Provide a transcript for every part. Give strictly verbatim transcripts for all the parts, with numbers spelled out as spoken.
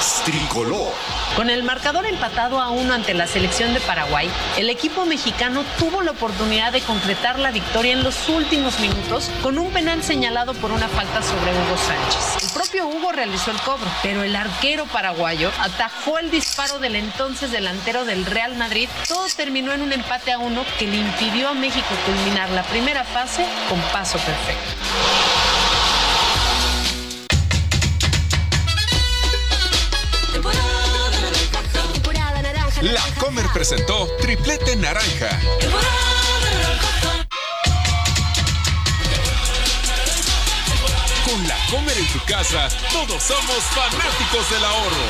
Noticias Tricolor. Con el marcador empatado a uno ante la selección de Paraguay, el equipo mexicano tuvo la oportunidad de concretar la victoria en los últimos minutos con un penal señalado por una falta sobre Hugo Sánchez. El propio Hugo realizó el cobro, pero el arquero paraguayo atajó el disparo del entonces delantero del Real Madrid. Todo terminó en un empate a uno que le impidió a México culminar la primera fase con paso perfecto. La Comer presentó Triplete Naranja. Con La Comer en tu casa, todos somos fanáticos del ahorro.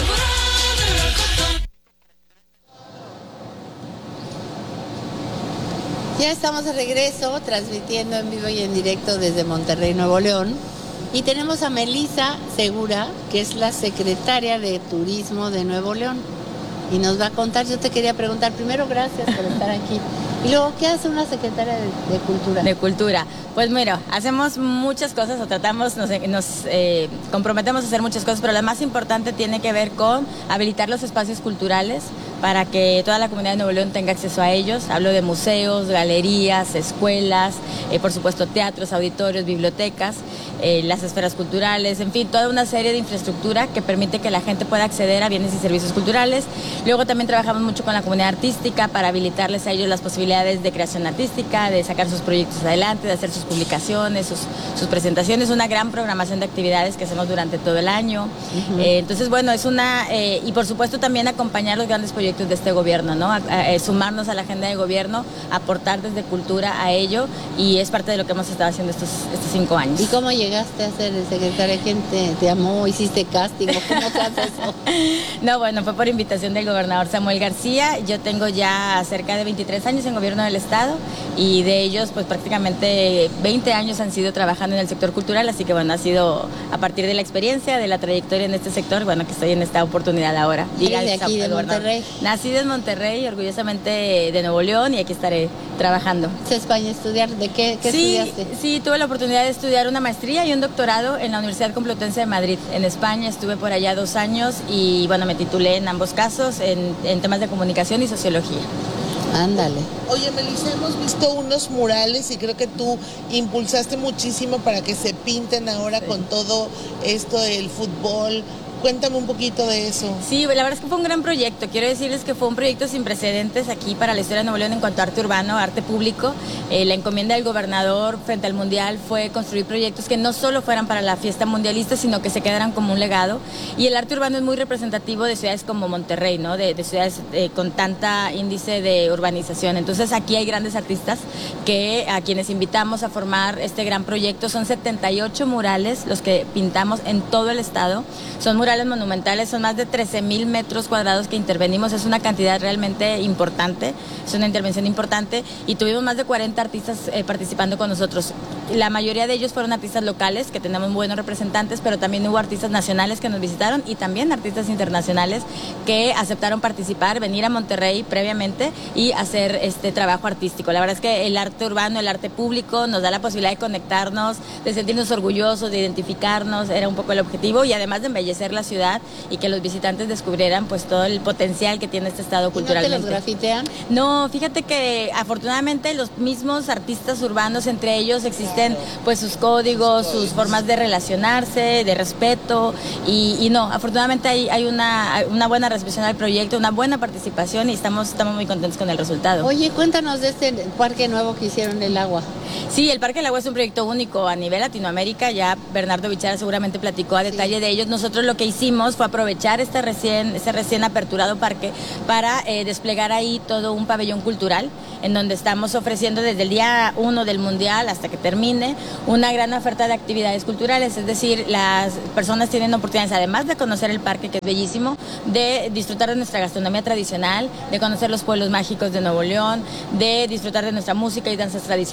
Ya estamos de regreso, transmitiendo en vivo y en directo desde Monterrey, Nuevo León. Y tenemos a Melissa Segura, que es la secretaria de Turismo de Nuevo León. Y nos va a contar, yo te quería preguntar, primero, gracias por estar aquí. Y luego, ¿qué hace una secretaria de, de Cultura? De Cultura. Pues mira, hacemos muchas cosas o tratamos, nos, nos eh, comprometemos a hacer muchas cosas, pero la más importante tiene que ver con habilitar los espacios culturales para que toda la comunidad de Nuevo León tenga acceso a ellos. Hablo de museos, galerías, escuelas, eh, por supuesto teatros, auditorios, bibliotecas, eh, las esferas culturales, en fin, toda una serie de infraestructura que permite que la gente pueda acceder a bienes y servicios culturales. Luego también trabajamos mucho con la comunidad artística para habilitarles a ellos las posibilidades de creación artística, de sacar sus proyectos adelante, de hacer sus publicaciones, sus, sus presentaciones, una gran programación de actividades que hacemos durante todo el año. Uh-huh. eh, entonces, bueno, es una, eh, y por supuesto también acompañar los grandes proyectos de este gobierno, ¿no? A, a, a sumarnos a la agenda de gobierno, aportar desde Cultura a ello, y es parte de lo que hemos estado haciendo estos, estos cinco años. ¿Y cómo llegaste a ser secretaria? ¿Quién te, te amó? ¿Hiciste casting? ¿Cómo se hace eso? No, bueno, fue por invitación del gobernador Samuel García. Yo tengo ya cerca de veintitrés años en gobierno del estado, y de ellos pues prácticamente veinte años han sido trabajando en el sector cultural, así que bueno, ha sido a partir de la experiencia, de la trayectoria en este sector, bueno, que estoy en esta oportunidad ahora. ¿Y de aquí, de Monterrey? Nacida en Monterrey, orgullosamente de Nuevo León, y aquí estaré trabajando. ¿Es España estudiar? ¿De qué, qué sí, estudiaste? Sí, tuve la oportunidad de estudiar una maestría y un doctorado en la Universidad Complutense de Madrid, en España. Estuve por allá dos años y bueno, me titulé en ambos casos en, en temas de comunicación y sociología. Ándale. Oye, Melissa, hemos visto unos murales y creo que tú impulsaste muchísimo para que se pinten ahora sí. Con todo esto del fútbol. Cuéntame un poquito de eso. Sí, la verdad es que fue un gran proyecto. Quiero decirles que fue un proyecto sin precedentes aquí para la historia de Nuevo León en cuanto a arte urbano, arte público. Eh, la encomienda del gobernador frente al Mundial fue construir proyectos que no solo fueran para la fiesta mundialista, sino que se quedaran como un legado. Y el arte urbano es muy representativo de ciudades como Monterrey, ¿no? De, de ciudades eh, con tanta índice de urbanización. Entonces aquí hay grandes artistas que a quienes invitamos a formar este gran proyecto. Son setenta y ocho murales los que pintamos en todo el estado. Son murales monumentales, son más de trece mil metros cuadrados que intervenimos, es una cantidad realmente importante, es una intervención importante, y tuvimos más de cuarenta artistas eh, participando con nosotros. La mayoría de ellos fueron artistas locales, que tenemos buenos representantes, pero también hubo artistas nacionales que nos visitaron y también artistas internacionales que aceptaron participar, venir a Monterrey previamente y hacer este trabajo artístico. La verdad es que el arte urbano, el arte público nos da la posibilidad de conectarnos, de sentirnos orgullosos, de identificarnos, era un poco el objetivo, y además de embellecer la ciudad y que los visitantes descubrieran pues todo el potencial que tiene este estado culturalmente. ¿Y no te los grafitean? No, fíjate que afortunadamente los mismos artistas urbanos, entre ellos existen pues sus códigos, sus formas de relacionarse, de respeto, y, y no, afortunadamente hay, hay una, una buena recepción al proyecto, una buena participación, y estamos, estamos muy contentos con el resultado. Oye, cuéntanos de este parque nuevo que hicieron del agua. Sí, el Parque del Agua es un proyecto único a nivel Latinoamérica, ya Bernardo Bichara seguramente platicó a detalle sí. de ellos. Nosotros lo que hicimos fue aprovechar este recién, este recién aperturado parque para eh, desplegar ahí todo un pabellón cultural, en donde estamos ofreciendo desde el día uno del Mundial hasta que termine una gran oferta de actividades culturales, es decir, las personas tienen oportunidades, además de conocer el parque, que es bellísimo, de disfrutar de nuestra gastronomía tradicional, de conocer los pueblos mágicos de Nuevo León, de disfrutar de nuestra música y danzas tradicionales.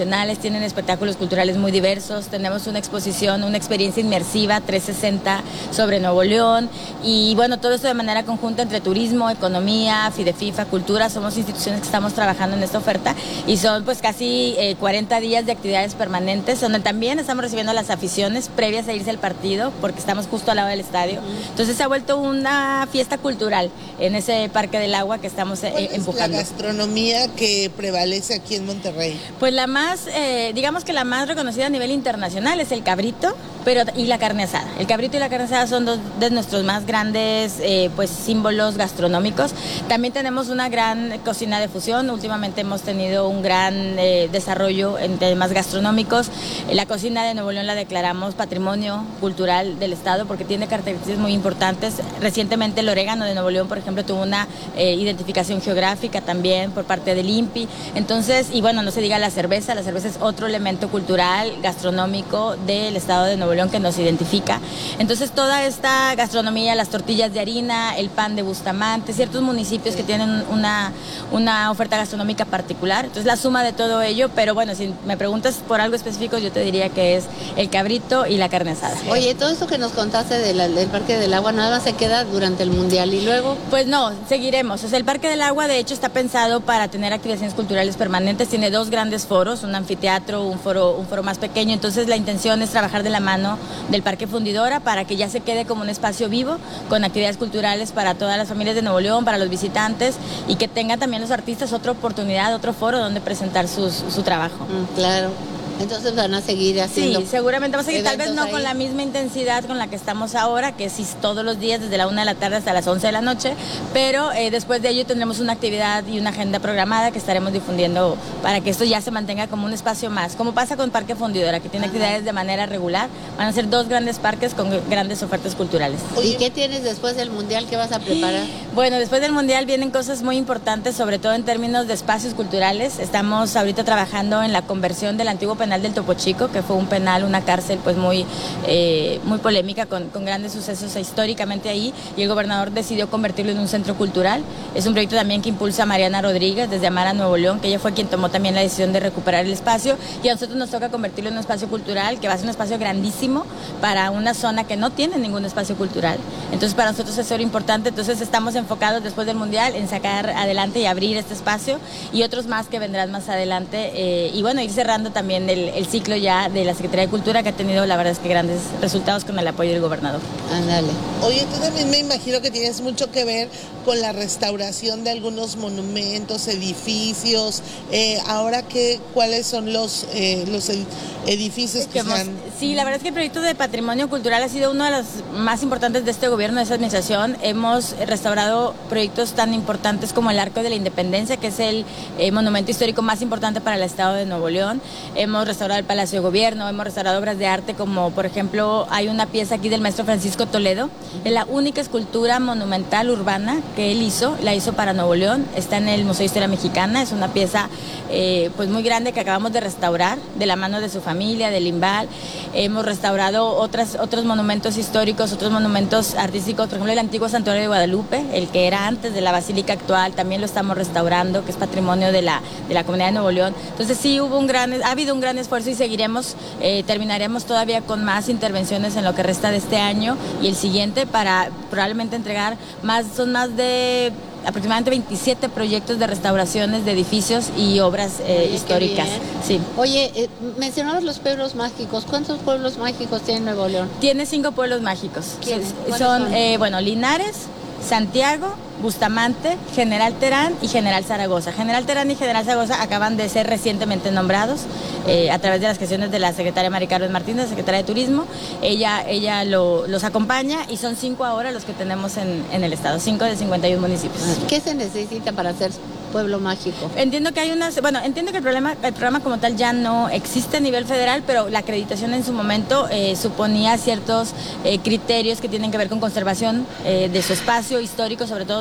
tienen espectáculos culturales muy diversos, tenemos una exposición, una experiencia inmersiva trescientos sesenta sobre Nuevo León y bueno, todo esto de manera conjunta entre turismo, economía, Fidefifa, cultura, somos instituciones que estamos trabajando en esta oferta y son pues casi eh, cuarenta días de actividades permanentes donde también estamos recibiendo las aficiones previas a irse al partido porque estamos justo al lado del estadio. Entonces se ha vuelto una fiesta cultural en ese Parque del Agua que estamos eh, ¿Cuál es empujando. la gastronomía que prevalece aquí en Monterrey? Pues la más, eh, digamos que la más reconocida a nivel internacional es el cabrito pero, y la carne asada. El cabrito y la carne asada son dos de nuestros más grandes eh, pues, símbolos gastronómicos. También tenemos una gran cocina de fusión. Últimamente hemos tenido un gran eh, desarrollo en temas gastronómicos. La cocina de Nuevo León la declaramos patrimonio cultural del estado porque tiene características muy importantes. Recientemente el orégano de Nuevo León, por ejemplo, tuvo una eh, identificación geográfica también por parte del I N P I. Entonces, y bueno, no se diga la cerveza, la cerveza es otro elemento cultural, gastronómico del estado de Nuevo León que nos identifica. Entonces, toda esta gastronomía, las tortillas de harina, el pan de Bustamante, ciertos municipios que tienen una, una oferta gastronómica particular. Entonces, la suma de todo ello, pero bueno, si me preguntas por algo específico, yo te diría que es el cabrito y la carne asada. Oye, todo esto que nos contaste de la, del Parque del Agua, nada más se queda durante el Mundial y luego... Pues no, seguiremos. O sea, el Parque del Agua, de hecho, está pensado para tener activaciones culturales permanentes. Tiene dos grandes foros, un anfiteatro, un foro, un foro más pequeño. Entonces, la intención es trabajar de la mano del Parque Fundidora para que ya se quede como un espacio vivo con actividades culturales para todas las familias de Nuevo León, para los visitantes y que tengan también los artistas otra oportunidad, otro foro donde presentar sus, su trabajo. Mm, claro. Entonces van a seguir haciendo. Sí, seguramente vamos a seguir, tal vez no ahí. con la misma intensidad con la que estamos ahora, que es todos los días desde la una de la tarde hasta las once de la noche, pero eh, después de ello tendremos una actividad y una agenda programada que estaremos difundiendo para que esto ya se mantenga como un espacio más, como pasa con Parque Fundidora, que tiene Ajá. actividades de manera regular. Van a ser dos grandes parques con grandes ofertas culturales. ¿Y qué tienes después del Mundial? ¿Qué vas a preparar? Bueno, después del Mundial vienen cosas muy importantes, sobre todo en términos de espacios culturales. Estamos ahorita trabajando en la conversión del antiguo penal del Topo Chico, que fue un penal, una cárcel pues muy, eh, muy polémica, con, con grandes sucesos históricamente ahí, y el gobernador decidió convertirlo en un centro cultural. Es un proyecto también que impulsa Mariana Rodríguez desde Amara, Nuevo León, que ella fue quien tomó también la decisión de recuperar el espacio, y a nosotros nos toca convertirlo en un espacio cultural, que va a ser un espacio grandísimo para una zona que no tiene ningún espacio cultural. Entonces para nosotros es algo importante. Entonces estamos enfocados después del Mundial en sacar adelante y abrir este espacio y otros más que vendrán más adelante, eh, y bueno, ir cerrando también el, el ciclo ya de la Secretaría de Cultura, que ha tenido la verdad es que grandes resultados con el apoyo del gobernador. Ándale. Oye, tú también me imagino que tienes mucho que ver con la restauración de algunos monumentos, edificios. Eh, ahora, qué, ¿cuáles son los, eh, los edificios que, que hemos, están? Sí, la verdad es que el proyecto de patrimonio cultural ha sido uno de los más importantes de este gobierno, de esta administración. Hemos restaurado proyectos tan importantes como el Arco de la Independencia, que es el eh, monumento histórico más importante para el estado de Nuevo León. Hemos restaurado el Palacio de Gobierno, hemos restaurado obras de arte como, por ejemplo, hay una pieza aquí del maestro Francisco Toledo, es la única escultura monumental urbana que él hizo, la hizo para Nuevo León, está en el Museo de Historia Mexicana, es una pieza eh, pues muy grande que acabamos de restaurar de la mano de su familia, del Imbal. Hemos restaurado otras, otros monumentos históricos, otros monumentos artísticos, por ejemplo el antiguo Santuario de Guadalupe, el que era antes de la basílica actual, también lo estamos restaurando, que es patrimonio de la, de la comunidad de Nuevo León. Entonces sí hubo un gran, ha habido un gran esfuerzo y seguiremos, eh, terminaremos todavía con más intervenciones en lo que resta de este año y el siguiente para probablemente entregar más, son más de aproximadamente veintisiete proyectos de restauraciones de edificios y obras eh, Oye, históricas. Sí. Oye, eh, mencionabas los pueblos mágicos. ¿Cuántos pueblos mágicos tiene Nuevo León? Tiene cinco pueblos mágicos. ¿Quiénes? Son, son? Eh, bueno, Linares, Santiago, Bustamante, General Terán y General Zaragoza. General Terán y General Zaragoza acaban de ser recientemente nombrados eh, a través de las gestiones de la secretaria Mari Carmen Martínez, secretaria de Turismo. Ella, ella lo, los acompaña y son cinco ahora los que tenemos en, en el estado, cinco de cincuenta y uno municipios. ¿Qué se necesita para ser pueblo mágico? Entiendo que hay unas, bueno, entiendo que el problema, el programa como tal ya no existe a nivel federal, pero la acreditación en su momento eh, suponía ciertos eh, criterios que tienen que ver con conservación eh, de su espacio histórico, sobre todo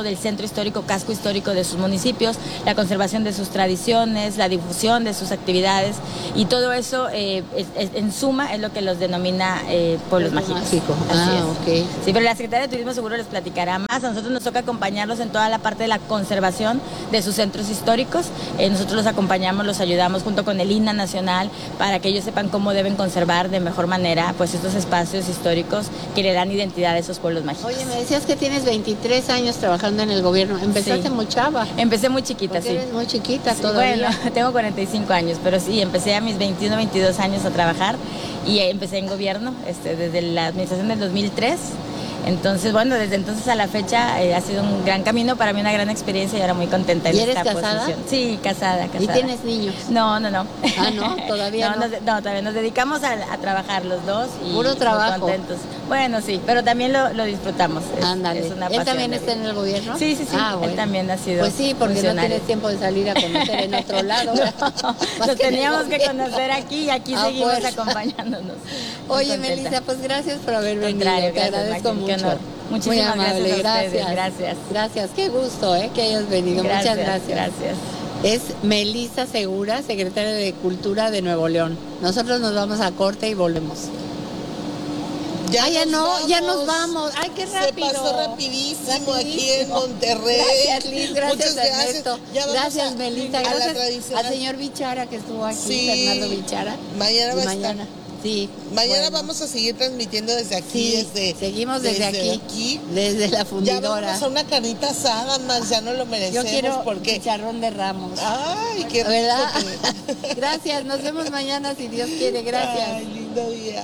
del centro histórico, casco histórico de sus municipios, la conservación de sus tradiciones, la difusión de sus actividades, y todo eso eh, es, es, en suma es lo que los denomina eh, pueblos mágicos. Mágico. Así Ah, es. ok. Sí, pero la Secretaría de Turismo seguro les platicará más. A nosotros nos toca acompañarlos en toda la parte de la conservación de sus centros históricos. Eh, nosotros los acompañamos, los ayudamos junto con el I N A Nacional para que ellos sepan cómo deben conservar de mejor manera pues estos espacios históricos que le dan identidad a esos pueblos mágicos. Oye, me decías que tienes veintitrés años trabajando en el gobierno. Empezaste Sí. muy chava. Empecé muy chiquita, Porque sí. eres muy chiquita Sí, todavía. bueno, tengo cuarenta y cinco años, pero sí, empecé a mis veintiuno, veintidós años a trabajar y empecé en gobierno este, desde la administración del dos mil tres. Entonces, bueno, desde entonces a la fecha eh, ha sido un gran camino, para mí una gran experiencia y ahora muy contenta en ¿Y eres esta casada? posición. Sí, casada, casada. ¿Y tienes niños? No, no, no. Ah, ¿no? ¿Todavía no? nos de- no, todavía nos dedicamos a, a trabajar los dos y Puro muy trabajo. contentos. Bueno, sí, pero también lo, lo disfrutamos. Es, Ándale. es una ¿Él pasión también de está en vida. el gobierno? Sí, sí, sí. Ah, bueno. Él también ha sido Pues sí, porque no funcionario. tienes tiempo de salir a conocer en otro lado. Más Nos que en el teníamos que gobierno. conocer aquí y aquí A seguimos fuerza. acompañándonos. Muy Oye, contenta. Melissa, pues gracias por haber Al venido. contrario, Te gracias, agradezco Magdi, qué mucho. honor. Muchísimas Muy amable, gracias a ustedes, gracias. gracias. Gracias, qué gusto eh, que hayas venido. Gracias, Muchas gracias. gracias. Es Melissa Segura, secretaria de Cultura de Nuevo León. Nosotros nos vamos a corte y volvemos. Ya Ay, ya nos no, vamos. ya nos vamos. Ay, qué rápido. Se pasó rapidísimo, aquí en Rapidísimo. Monterrey. Gracias, Liz. Gracias, Muchas gracias. Ernesto. Ya vamos Gracias, a- Melissa. a la Gracias tradicional. al señor Bichara que estuvo aquí, Sí. Fernando Bichara. Mañana Y va a mañana. estar. Sí. Mañana bueno. vamos a seguir transmitiendo desde aquí, Sí, desde seguimos desde, aquí, aquí. desde la Ya fundidora. vamos a una carnita asada más, ya no lo Yo merecemos quiero porque. chicharrón de Ramos. Ay, qué rico ¿Verdad? que- Gracias, nos vemos mañana si Dios quiere. Gracias. Ay, lindo día.